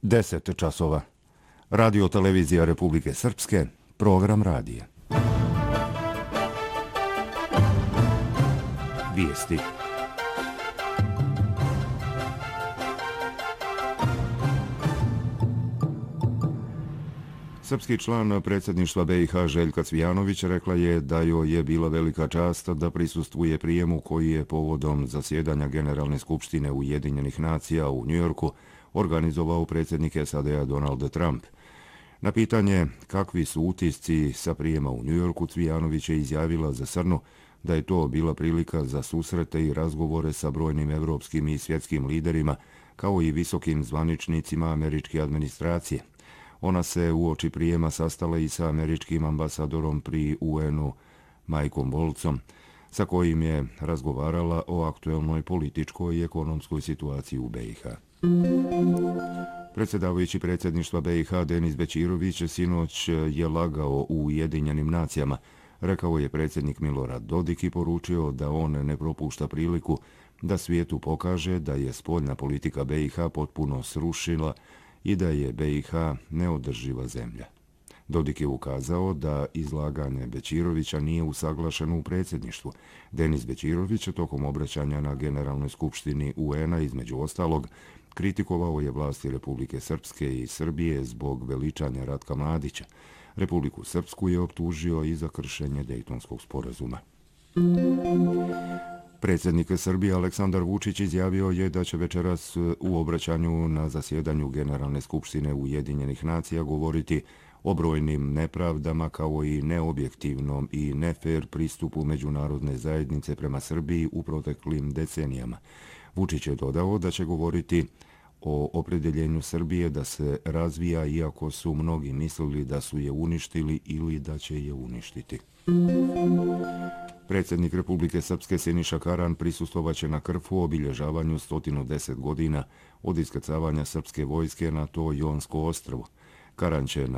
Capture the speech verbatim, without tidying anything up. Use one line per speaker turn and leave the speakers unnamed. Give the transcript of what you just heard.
deset časova. Radio televizija Republike Srpske, program radija. Vijesti. Srpski član predsjedništva B i H Željka Cvijanović rekla je da joj je bila velika čast da prisustvuje prijemu koji je povodom zasjedanja Generalne skupštine Ujedinjenih nacija u Njujorku organizovao predsjednik S A D-a Donald Trump. Na pitanje kakvi su utisci sa prijema u Njujorku, Cvijanović je izjavila za Srnu da je to bila prilika za susrete i razgovore sa brojnim evropskim i svjetskim liderima, kao i visokim zvaničnicima američke administracije. Ona se uoči prijema sastala i sa američkim ambasadorom pri U N-u Mikeom Boltzom, sa kojim je razgovarala o aktuelnoj političkoj i ekonomskoj situaciji u B i H. Predsjedavajući predsjedništva B i H Denis Bećirović sinoć je lagao u Ujedinjenim nacijama. Rekao je predsjednik Milorad Dodik i poručio da on ne propušta priliku da svijetu pokaže da je spoljna politika B i H potpuno srušila i da je B i H neodrživa zemlja. Dodik je ukazao da izlaganje Bećirovića nije usaglašeno u predsjedništvu. Denis Bećirović tokom obraćanja na Generalnoj skupštini U N-a između ostalog kritikovao je vlasti Republike Srpske i Srbije zbog veličanja Ratka Mladića. Republiku Srpsku je optužio i za kršenje Dejtonskog sporazuma. Predsjednik Srbije Aleksandar Vučić izjavio je da će večeras u obraćanju na zasjedanju Generalne skupštine Ujedinjenih nacija govoriti o brojnim nepravdama kao i neobjektivnom i nefer pristupu međunarodne zajednice prema Srbiji u proteklim decenijama. Vučić je dodao da će govoriti o opredjeljenju Srbije da se razvija iako su mnogi mislili da su je uništili ili da će je uništiti. Predsjednik Republike Srpske Siniša Karan prisustvovaće na Krfu obilježavanju sto deset godina od iskrcavanja srpske vojske na to Jonsko ostrvo. Karan će na